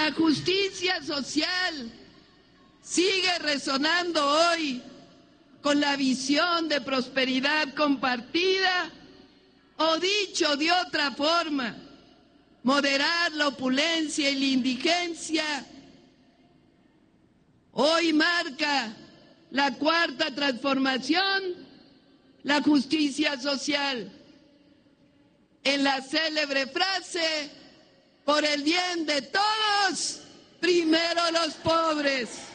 La justicia social sigue resonando hoy con la visión de prosperidad compartida, o dicho de otra forma, moderar la opulencia y la indigencia. Hoy marca la cuarta transformación, la justicia social. En la célebre frase, por el bien de todos, primero los pobres.